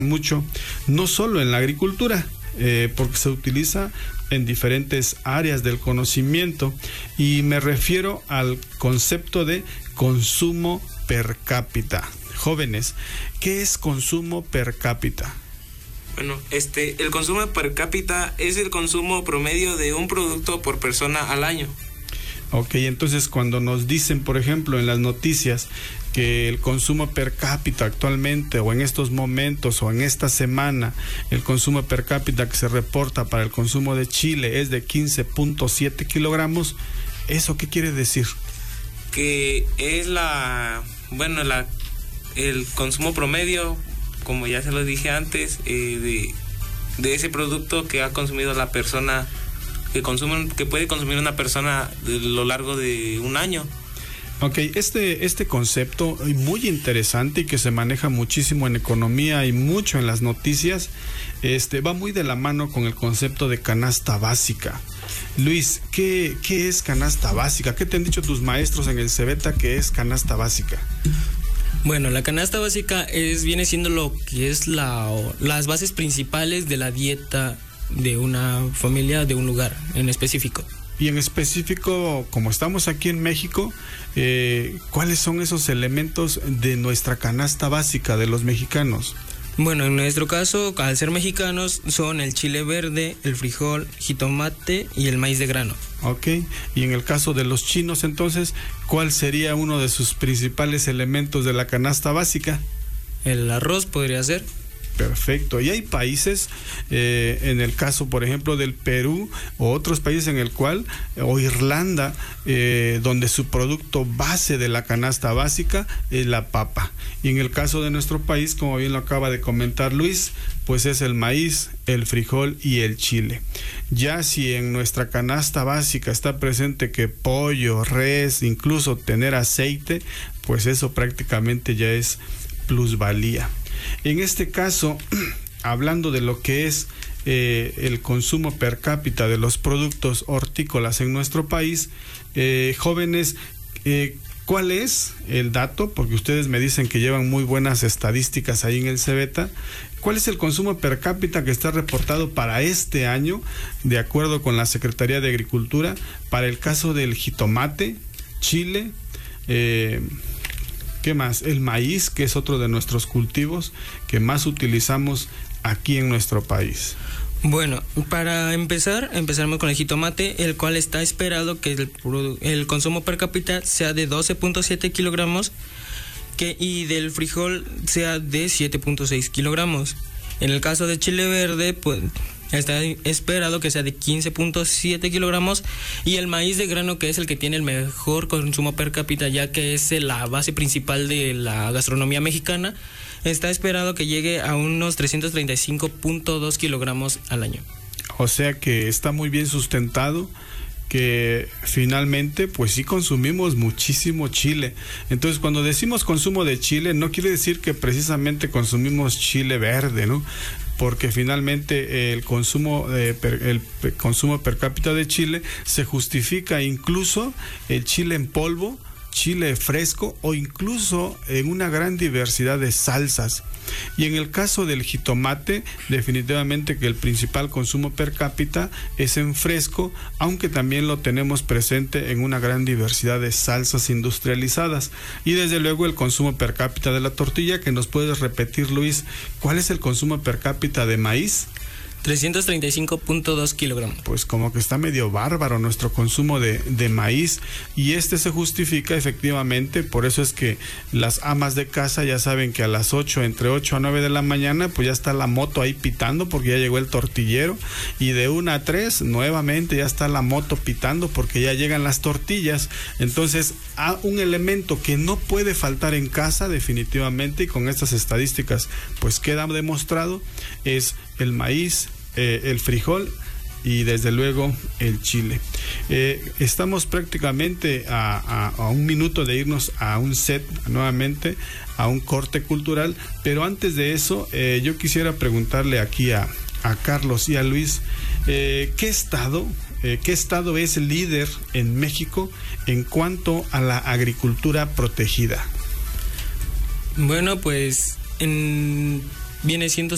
mucho, no solo en la agricultura, porque se utiliza en diferentes áreas del conocimiento, y me refiero al concepto de consumo per cápita. Jóvenes, ¿qué es consumo per cápita? Bueno, el consumo per cápita es el consumo promedio de un producto por persona al año. Ok, entonces cuando nos dicen, por ejemplo, en las noticias que el consumo per cápita actualmente, o en estos momentos, o en esta semana, el consumo per cápita que se reporta para el consumo de Chile es de 15.7 kilogramos, ¿eso qué quiere decir? Que es el consumo promedio, como ya se lo dije antes, de ese producto que ha consumido la persona, que puede consumir una persona a lo largo de un año. Ok, este concepto muy interesante y que se maneja muchísimo en economía y mucho en las noticias, va muy de la mano con el concepto de canasta básica. Luis, ¿qué es canasta básica? ¿Qué te han dicho tus maestros en el Cebeta que es canasta básica? Bueno, la canasta básica viene siendo lo que es las bases principales de la dieta de una familia, de un lugar en específico. Y en específico, como estamos aquí en México, ¿cuáles son esos elementos de nuestra canasta básica de los mexicanos? Bueno, en nuestro caso, al ser mexicanos, son el chile verde, el frijol, jitomate y el maíz de grano. Ok, y en el caso de los chinos, entonces, ¿cuál sería uno de sus principales elementos de la canasta básica? El arroz podría ser. Perfecto. Y hay países, en el caso, por ejemplo, del Perú o otros países o Irlanda, donde su producto base de la canasta básica es la papa. Y en el caso de nuestro país, como bien lo acaba de comentar Luis, pues es el maíz, el frijol y el chile. Ya si en nuestra canasta básica está presente que pollo, res, incluso tener aceite, pues eso prácticamente ya es plusvalía. En este caso, hablando de lo que es el consumo per cápita de los productos hortícolas en nuestro país, jóvenes, ¿cuál es el dato? Porque ustedes me dicen que llevan muy buenas estadísticas ahí en el Cebeta. ¿Cuál es el consumo per cápita que está reportado para este año, de acuerdo con la Secretaría de Agricultura, para el caso del jitomate, chile, ¿qué más? El maíz, que es otro de nuestros cultivos que más utilizamos aquí en nuestro país? Bueno, para empezaremos con el jitomate, el cual está esperado que el consumo per cápita sea de 12.7 kilogramos y del frijol sea de 7.6 kilogramos. En el caso de chile verde, pues está esperado que sea de 15.7 kilogramos, y el maíz de grano, que es el que tiene el mejor consumo per cápita, ya que es la base principal de la gastronomía mexicana, está esperado que llegue a unos 335.2 kilogramos al año. O sea que está muy bien sustentado, que finalmente pues sí consumimos muchísimo chile. Entonces, cuando decimos consumo de chile, no quiere decir que precisamente consumimos chile verde, ¿no? Porque finalmente el consumo per cápita de chile se justifica incluso el chile en polvo, chile fresco o incluso en una gran diversidad de salsas. Y en el caso del jitomate, definitivamente que el principal consumo per cápita es en fresco, aunque también lo tenemos presente en una gran diversidad de salsas industrializadas. Y desde luego el consumo per cápita de la tortilla, que nos puedes repetir, Luis, ¿cuál es el consumo per cápita de maíz? 335.2 kilogramos. Pues como que está medio bárbaro nuestro consumo de maíz, y se justifica efectivamente. Por eso es que las amas de casa ya saben que a las 8, entre 8 a 9 de la mañana, pues ya está la moto ahí pitando porque ya llegó el tortillero, y de 1 a 3 nuevamente ya está la moto pitando porque ya llegan las tortillas. Entonces, un elemento que no puede faltar en casa definitivamente, y con estas estadísticas pues queda demostrado, es el maíz, el frijol y desde luego el chile. Estamos prácticamente a un minuto de irnos a un set, nuevamente a un corte cultural, pero antes de eso yo quisiera preguntarle aquí a Carlos y a Luis, ¿qué estado es líder en México en cuanto a la agricultura protegida? Bueno, pues viene siendo